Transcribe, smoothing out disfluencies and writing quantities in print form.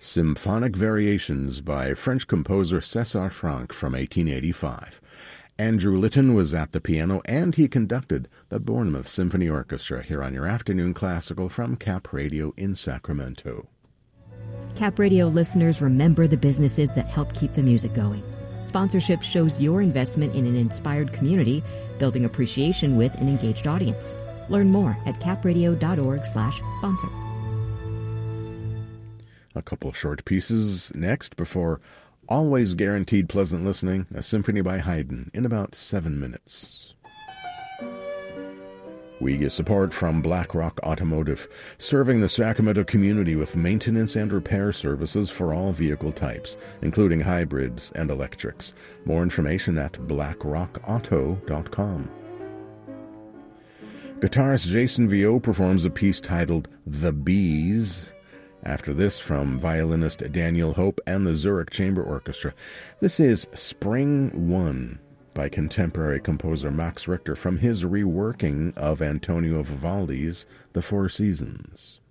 Symphonic Variations by French composer César Franck from 1885. Andrew Litton was at the piano, and he conducted the Bournemouth Symphony Orchestra here on your Afternoon Classical from Cap Radio in Sacramento. Cap Radio listeners, remember the businesses that help keep the music going. Sponsorship shows your investment in an inspired community, building appreciation with an engaged audience. Learn more at capradio.org/sponsor. A couple of short pieces next before always guaranteed pleasant listening, a symphony by Haydn in about 7 minutes. We get support from BlackRock Automotive, serving the Sacramento community with maintenance and repair services for all vehicle types, including hybrids and electrics. More information at blackrockauto.com. Guitarist Jason Viau performs a piece titled The Bees. After this, from violinist Daniel Hope and the Zurich Chamber Orchestra, this is Spring 1 by contemporary composer Max Richter from his reworking of Antonio Vivaldi's The Four Seasons.